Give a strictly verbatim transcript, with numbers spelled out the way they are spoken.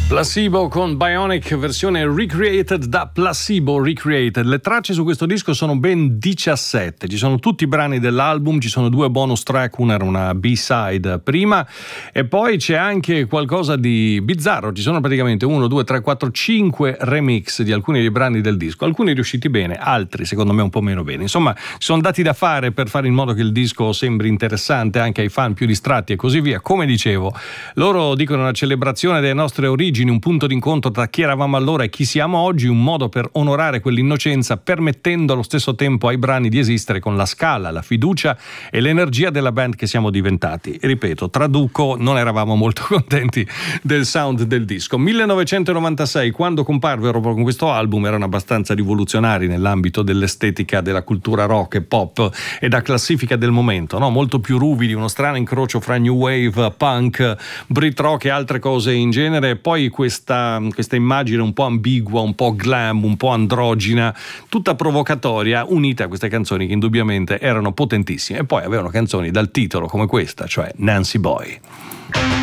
Placebo con Bionic, versione recreated da Placebo Recreated. Le tracce su questo disco sono ben diciassette, ci sono tutti i brani dell'album, ci sono due bonus track, una era una B-side prima e poi c'è anche qualcosa di bizzarro, ci sono praticamente uno, due, tre, quattro, cinque remix di alcuni dei brani del disco, alcuni riusciti bene, altri secondo me un po' meno bene. Insomma, ci sono dati da fare per fare in modo che il disco sembri interessante anche ai fan più distratti e così via. Come dicevo, loro dicono una celebrazione delle nostre origini, un punto d'incontro tra chi eravamo allora e chi siamo oggi, un modo per onorare quell'innocenza permettendo allo stesso tempo ai brani di esistere con la scala, la fiducia e l'energia della band che siamo diventati. E ripeto, traduco, non eravamo molto contenti del sound del disco. millenovecentonovantasei, quando comparvero con questo album, erano abbastanza rivoluzionari nell'ambito dell'estetica della cultura rock e pop e da classifica del momento, no? Molto più ruvidi, uno strano incrocio fra new wave, punk, Brit rock e altre cose in genere. Poi questa, questa immagine un po' ambigua, un po' glam, un po' androgina, tutta provocatoria, unita a queste canzoni che indubbiamente erano potentissime. E poi avevano canzoni dal titolo come questa, cioè Nancy Boy.